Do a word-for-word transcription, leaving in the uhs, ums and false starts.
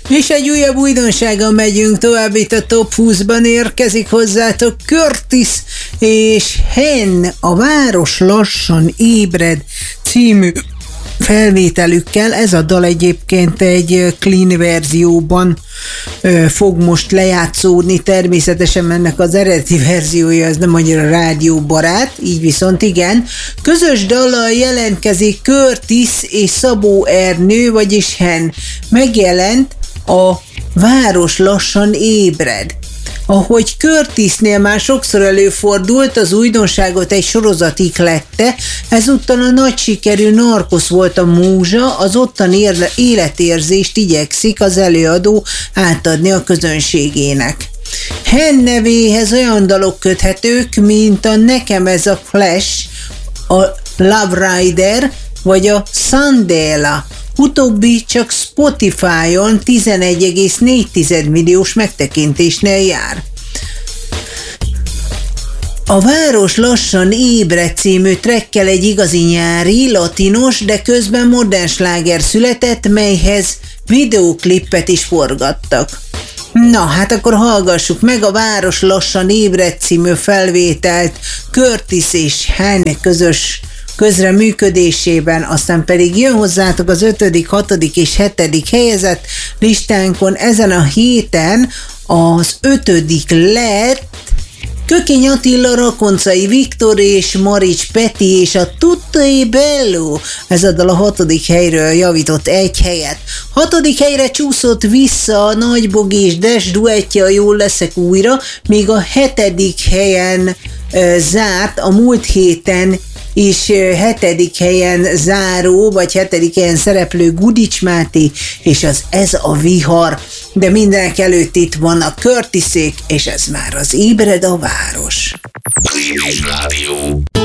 És egy újabb újdonsággal megyünk tovább, itt a Top húszban érkezik hozzátok Curtis és Hen, a Város lassan ébred című felvételükkel. Ez a dal egyébként egy clean verzióban ö, fog most lejátszódni, természetesen ennek az eredeti verziója az nem annyira rádióbarát, így viszont igen. Közös dallal jelentkezik Curtis és Szabó Ernő, vagyis Hen. Megjelent a Város lassan ébred. Ahogy Curtisnél már sokszor előfordult, az újdonságot egy sorozat iklette, ezúttal a nagy sikerű Narcos volt a múzsa, az ottan érle- életérzést igyekszik az előadó átadni a közönségének. Hen nevéhez olyan dalok köthetők, mint a Nekem ez a Flash, a Love Rider vagy a Sandela. Utóbbi csak Spotify-on tizenegy egész négy milliós megtekintésnél jár. A Város lassan ébred című trackkel egy igazi nyári, latinos, de közben modern sláger született, melyhez videóklippet is forgattak. Na, hát akkor hallgassuk meg a Város lassan ébred című felvételt Curtis és Hen közös közreműködésében, aztán pedig jön hozzátok az ötödik, hatodik és hetedik helyezett listánkon. Ezen a héten az ötödik lett Kökény Attila, Rakoncai Viktor és Marics Peti és a Tutto è bello. Ez a dal a hatodik helyről javított egy helyet. Hatodik helyre csúszott vissza a Nagybog és Des duettje, a Jól leszek újra, míg a hetedik helyen e, zárt a múlt héten és hetedik helyen záró, vagy hetedik helyen szereplő Gudics Máté, és az Ez a vihar. De mindenek előtt itt van a Curtisék, és ez már az Ébred a Város. Rádió.